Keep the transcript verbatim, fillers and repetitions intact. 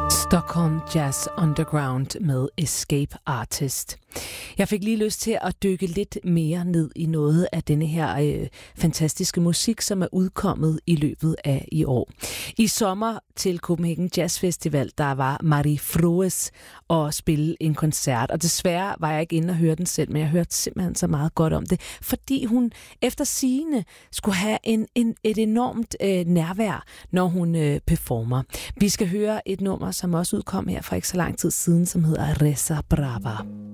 Stockholm Jazz Underground med Escape Artist. Jeg fik lige lyst til at dykke lidt mere ned i noget af denne her øh, fantastiske musik, som er udkommet i løbet af i år. I sommer til Copenhagen Jazz Festival, der var Marie Froes og spille en koncert, og desværre var jeg ikke inde og høre den selv, men jeg hørte simpelthen så meget godt om det, fordi hun efter sigende skulle have en, en, et enormt øh, nærvær, når hun øh, performer. Vi skal høre et nummer, som også udkom her for ikke så lang tid siden, som hedder Resa Brava.